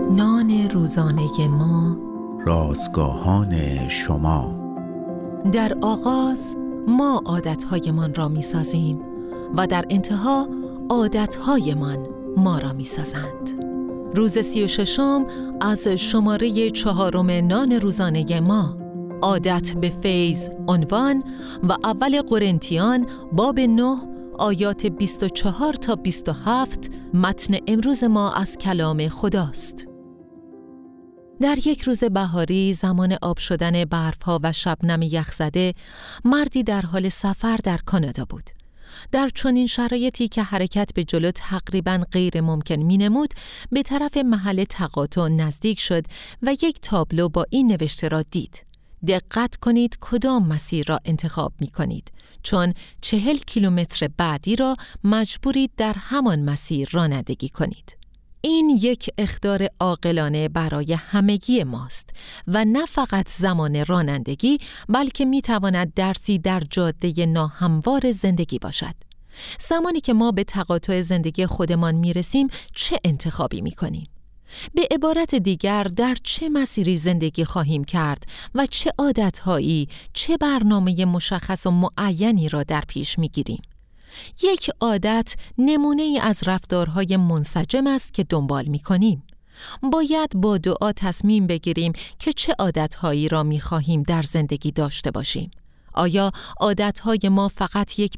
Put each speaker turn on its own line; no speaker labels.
نان روزانه ما،
رازگاهان شما.
در آغاز ما عادتهایمان را می سازیم و در انتها عادتهایمان ما را می سازند. روز 36 از شماره 4 نان روزانه ما، عادت به فیض عنوان و اول قرنتیان باب 9 آیات 24 تا 27 متن امروز ما از کلام خداست. در یک روز بهاری زمان آب شدن برف‌ها و شبنم یخزده، مردی در حال سفر در کانادا بود. در چنین شرایطی که حرکت به جلو تقریباً غیر ممکن می‌نمود، به طرف محل تقاطع نزدیک شد و یک تابلو با این نوشته را دید: دقت کنید کدام مسیر را انتخاب می‌کنید، چون 40 کیلومتر بعدی را مجبورید در همان مسیر رانندگی کنید. این یک اخطار عاقلانه برای همگی ماست و نه فقط زمان رانندگی، بلکه می‌تواند درسی در جاده ناهموار زندگی باشد. زمانی که ما به تقاطع زندگی خودمان می‌رسیم، چه انتخابی می‌کنیم؟ به عبارت دیگر، در چه مسیری زندگی خواهیم کرد و چه عادت‌هایی، چه برنامه مشخص و معینی را در پیش می‌گیریم؟ یک عادت نمونه‌ای از رفتارهای منسجم است که دنبال می‌کنیم. باید با دعا تصمیم بگیریم که چه عادت‌هایی را می‌خواهیم در زندگی داشته باشیم. آیا عادت‌های ما فقط یک